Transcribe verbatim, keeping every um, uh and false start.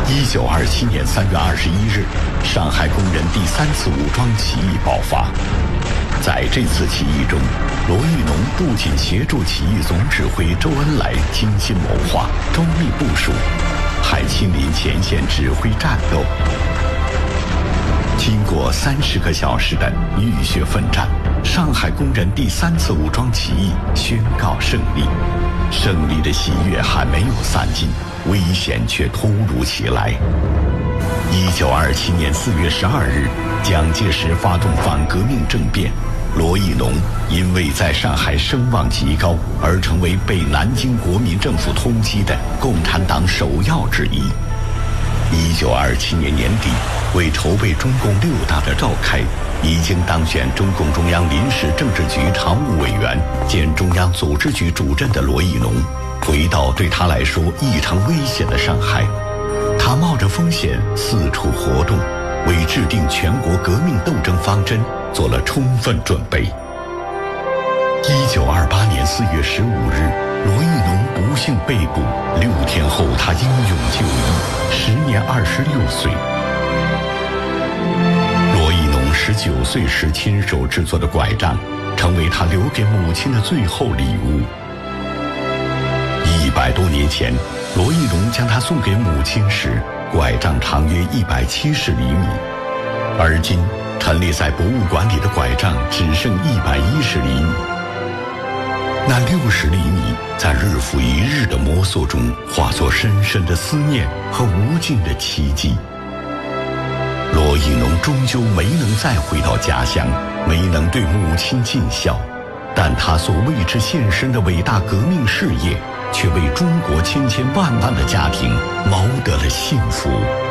一九二七年三月二十一日，上海工人第三次武装起义爆发。在这次起义中，罗玉农不仅协助起义总指挥周恩来精心谋划、周密部署，还亲临前线指挥战斗。经过三十个小时的浴血奋战，上海工人第三次武装起义宣告胜利。胜利的喜悦还没有散尽，危险却突如其来。一九二七年四月十二日，蒋介石发动反革命政变，罗亦农因为在上海声望极高，而成为被南京国民政府通缉的共产党首要之一。一九二七年年底，为筹备中共六大的召开，已经当选中共中央临时政治局常务委员兼中央组织局主任的罗亦农，回到对他来说异常危险的上海。他冒着风险四处活动，为制定全国革命斗争方针做了充分准备。一九二八年四月十五日，罗亦农不幸被捕，六天后他英勇就义，时年二十六岁。罗亦农十九岁时亲手制作的拐杖，成为他留给母亲的最后礼物。一百多年前，罗亦农将它送给母亲时，拐杖长约一百七十厘米，而今陈列在博物馆里的拐杖只剩一百一十厘米。那六十厘米在日复一日的摸索中，化作深深的思念和无尽的奇迹。罗亦农终究没能再回到家乡，没能对母亲尽孝，但他所为之献身的伟大革命事业，却为中国千千万万的家庭谋得了幸福。